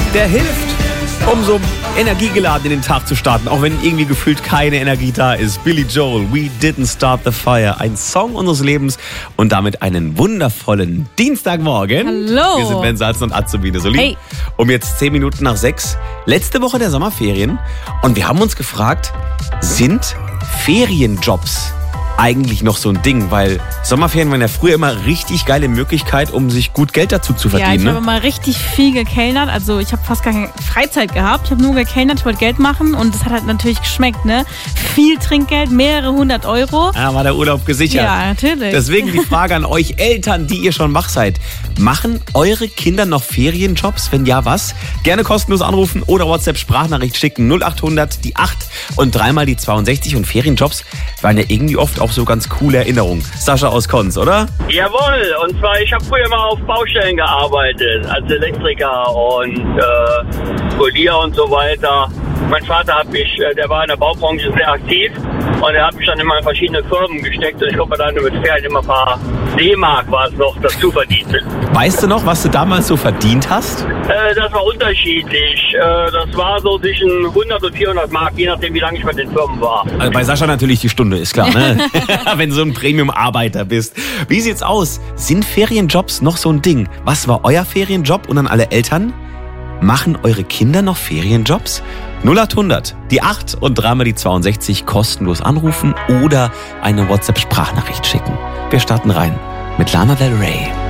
der hilft, um so energiegeladen in den Tag zu starten, auch wenn irgendwie gefühlt keine Energie da ist. Billy Joel, We Didn't Start the Fire, ein Song unseres Lebens und damit einen wundervollen Dienstagmorgen. Hallo. Wir sind Ben Salzen und Azubine Solin. Hey. Um jetzt 10 Minuten nach 6, letzte Woche der Sommerferien, und wir haben uns gefragt, sind Ferienjobs eigentlich noch so ein Ding? Weil Sommerferien waren ja früher immer richtig geile Möglichkeit, um sich gut Geld dazu zu verdienen. Ja, ich habe mal richtig viel gekellnert. Also ich habe fast gar keine Freizeit gehabt. Ich habe nur gekellnert, ich wollte Geld machen und das hat halt natürlich geschmeckt, ne? Viel Trinkgeld, mehrere 100 Euro. Ah, war der Urlaub gesichert. Ja, natürlich. Deswegen die Frage an euch Eltern, die ihr schon wach seid. Machen eure Kinder noch Ferienjobs? Wenn ja, was? Gerne kostenlos anrufen oder WhatsApp-Sprachnachricht schicken. 0800 die 8 und dreimal die 62. Und Ferienjobs waren ja irgendwie oft auch so ganz coole Erinnerungen. Sascha aus Konz, oder? Jawohl, und zwar, ich habe früher mal auf Baustellen gearbeitet, als Elektriker und Polier und so weiter. Mein Vater der war in der Baubranche sehr aktiv und er hat mich dann immer in verschiedene Firmen gesteckt und ich glaube, dann mit Ferien immer ein paar D-Mark war es noch dazu verdient. Weißt du noch, was du damals so verdient hast? Das war unterschiedlich. Das war so zwischen 100 und 400 Mark, je nachdem, wie lange ich bei den Firmen war. Also bei Sascha natürlich die Stunde, ist klar, ne? Wenn du so ein Premium-Arbeiter bist. Wie sieht's aus? Sind Ferienjobs noch so ein Ding? Was war euer Ferienjob? Und an alle Eltern, machen eure Kinder noch Ferienjobs? 0800 die 8 und dreimal die 62 kostenlos anrufen oder eine WhatsApp-Sprachnachricht schicken. Wir starten rein mit Lana Del Rey.